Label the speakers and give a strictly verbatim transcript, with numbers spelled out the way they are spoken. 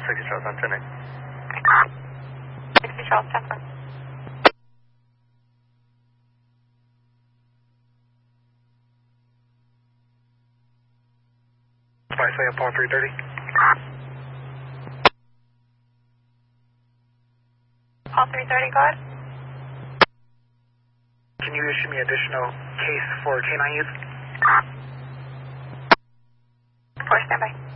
Speaker 1: sixty Charles, I'm ten eight.
Speaker 2: sixty Charles, ten four.
Speaker 1: Spice Way, Apollo three thirty.
Speaker 2: Apollo three thirty, go ahead.
Speaker 1: Can you issue me additional case for K nine use?
Speaker 2: four, stand by.